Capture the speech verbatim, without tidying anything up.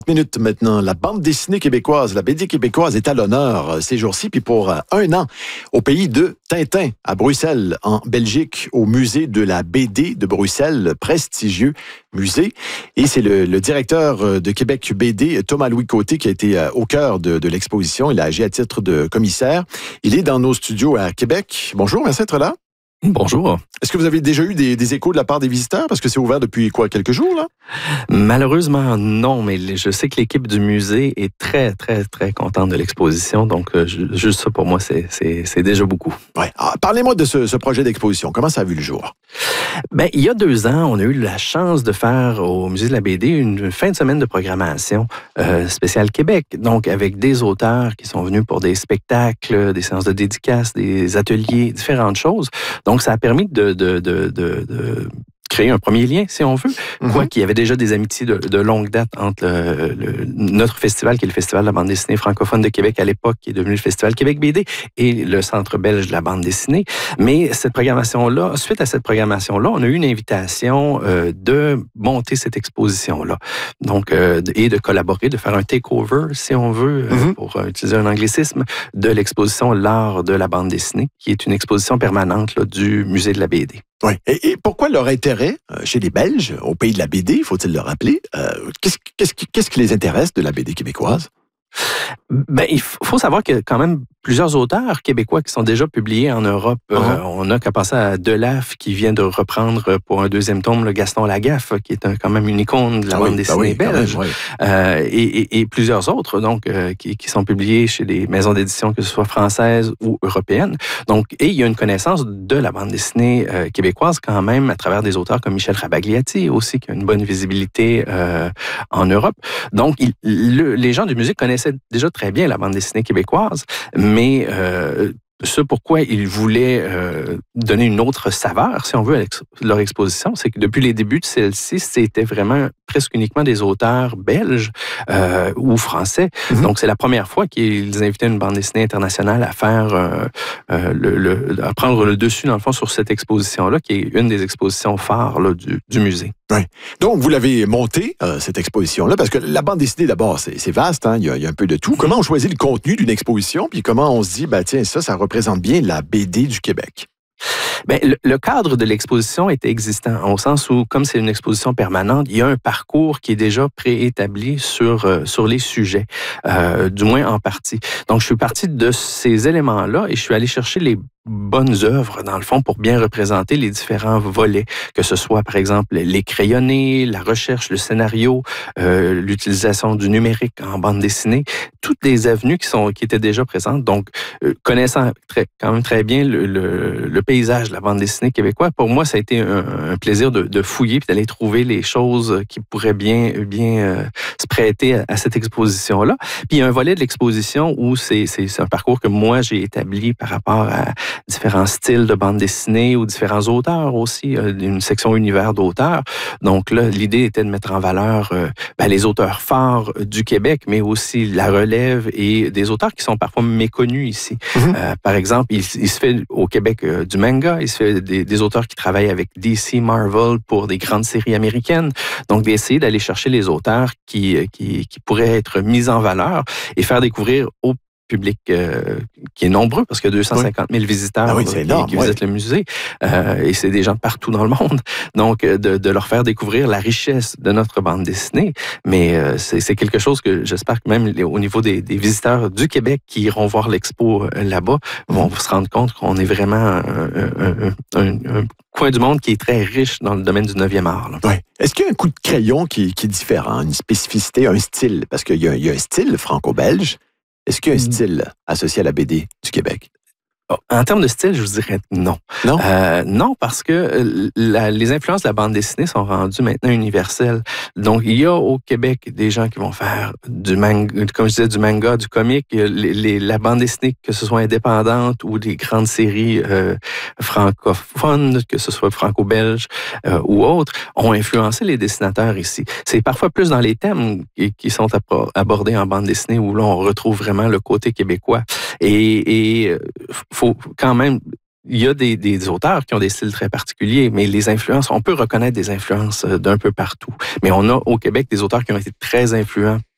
Minutes maintenant, la bande dessinée québécoise, la B D québécoise est à l'honneur ces jours-ci, puis pour un an, au pays de Tintin, à Bruxelles, en Belgique, au musée de la B D de Bruxelles, prestigieux musée. Et c'est le, le directeur de Québec B D, Thomas-Louis Côté, qui a été au cœur de, de l'exposition. Il a agi à titre de commissaire. Il est dans nos studios à Québec. Bonjour, merci d'être là. Bonjour. Est-ce que vous avez déjà eu des, des échos de la part des visiteurs? Parce que c'est ouvert depuis quoi, quelques jours, là? Malheureusement, non, mais je sais que l'équipe du musée est très, très, très contente de l'exposition. Donc, juste ça, pour moi, c'est, c'est, c'est déjà beaucoup. Ouais. Alors, parlez-moi de ce, ce projet d'exposition. Comment ça a vu le jour? Bien, il y a deux ans, on a eu la chance de faire au Musée de la B D une fin de semaine de programmation euh, spéciale Québec. Donc, avec des auteurs qui sont venus pour des spectacles, des séances de dédicaces, des ateliers, différentes choses. Donc, ça a permis de, de, de, de, de créer un premier lien, si on veut. Mm-hmm. Quoi qu'il y avait déjà des amitiés de, de longue date entre le, le, notre festival, qui est le Festival de la bande dessinée francophone de Québec à l'époque, qui est devenu le Festival Québec B D, et le Centre belge de la bande dessinée. Mais cette programmation-là, suite à cette programmation-là, on a eu une invitation euh, de monter cette exposition-là. Donc, euh, et de collaborer, de faire un takeover, si on veut, mm-hmm. euh, pour euh, utiliser un anglicisme, de l'exposition L'art de la bande dessinée, qui est une exposition permanente là, du Musée de la B D. Oui. Et, et pourquoi leur intérêt euh, chez les Belges, au pays de la B D, faut-il le rappeler, euh, qu'est-ce, qu'est-ce, qui, qu'est-ce qui les intéresse de la B D québécoise? Ben, il faut savoir qu'il y a quand même plusieurs auteurs québécois qui sont déjà publiés en Europe. Uh-huh. Euh, on n'a qu'à penser à Delaf, qui vient de reprendre pour un deuxième tome le Gaston Lagaffe, qui est un, quand même une icône de la ah bande oui, dessinée ben oui, belge. Même, oui. euh, et, et, et plusieurs autres donc euh, qui, qui sont publiés chez des maisons d'édition, que ce soit françaises ou européennes. Donc, et il y a une connaissance de la bande dessinée euh, québécoise quand même à travers des auteurs comme Michel Rabagliati aussi, qui a une bonne visibilité euh, en Europe. Donc, il, le, les gens du musée connaissaient déjà très bien la bande dessinée québécoise, mais euh, ce pourquoi ils voulaient euh, donner une autre saveur, si on veut, à l'ex- leur exposition, c'est que depuis les débuts de celle-ci, c'était vraiment presque uniquement des auteurs belges euh, ou français. Mm-hmm. Donc, c'est la première fois qu'ils invitaient une bande dessinée internationale à faire, euh, euh, le, le, à prendre le dessus, dans le fond, sur cette exposition-là, qui est une des expositions phares là, du, du musée. Oui. Donc, vous l'avez montée, euh, cette exposition-là, parce que la bande dessinée, d'abord, c'est, c'est vaste, hein? il, y a, il y a un peu de tout. Comment on choisit le contenu d'une exposition, puis comment on se dit, ben, tiens, ça, ça représente bien la B D du Québec? Bien, le, le cadre de l'exposition était existant, au sens où, comme c'est une exposition permanente, il y a un parcours qui est déjà préétabli sur, euh, sur les sujets, euh, du moins en partie. Donc, je suis parti de ces éléments-là et je suis allé chercher les bonnes œuvres, dans le fond, pour bien représenter les différents volets, que ce soit, par exemple, les crayonnés, la recherche, le scénario, euh, l'utilisation du numérique en bande dessinée, toutes les avenues qui, sont, qui étaient déjà présentes. Donc, euh, connaissant très, quand même très bien le, le, le paysage de la bande dessinée québécoise, pour moi, ça a été un, un plaisir de, de fouiller puis d'aller trouver les choses qui pourraient bien, bien euh, se prêter à, à cette exposition-là. Puis, il y a un volet de l'exposition où c'est, c'est, c'est un parcours que moi, j'ai établi par rapport à différents styles de bande dessinée ou différents auteurs aussi, une section univers d'auteurs. Donc là, l'idée était de mettre en valeur euh, ben, les auteurs phares du Québec, mais aussi la relève et des auteurs qui sont parfois méconnus ici. Mm-hmm. Euh, par exemple, il, il se fait au Québec euh, du manga, il se fait des, des auteurs qui travaillent avec D C, Marvel pour des grandes séries américaines. Donc, d'essayer d'aller chercher les auteurs qui, qui, qui pourraient être mis en valeur et faire découvrir au public euh, qui est nombreux, parce qu'il y a deux cent cinquante mille visiteurs ah oui, c'est énorme, qui, qui visitent ouais. le musée, euh, et c'est des gens de partout dans le monde. Donc, de, de leur faire découvrir la richesse de notre bande dessinée. Mais euh, c'est, c'est quelque chose que j'espère que même au niveau des, des visiteurs du Québec qui iront voir l'expo euh, là-bas, vont se rendre compte qu'on est vraiment un, un, un, un coin du monde qui est très riche dans le domaine du neuvième art. Là. Ouais. Est-ce qu'il y a un coup de crayon qui, qui est différent, une spécificité, un style? Parce qu'il y a, il y a un style franco-belge. Est-ce qu'il y a un style associé à la B D du Québec? En termes de style, je vous dirais non. Non? Euh, non, parce que la, les influences de la bande dessinée sont rendues maintenant universelles. Donc, il y a au Québec des gens qui vont faire du manga, comme je disais, du manga, du comique. Les, les, la bande dessinée, que ce soit indépendante ou des grandes séries euh, francophones, que ce soit franco-belge euh, ou autres, ont influencé les dessinateurs ici. C'est parfois plus dans les thèmes qui, qui sont abordés en bande dessinée où là, on retrouve vraiment le côté québécois. Et, et faut quand même, il y a des, des auteurs qui ont des styles très particuliers, mais les influences, on peut reconnaître des influences d'un peu partout. Mais on a au Québec des auteurs qui ont été très influents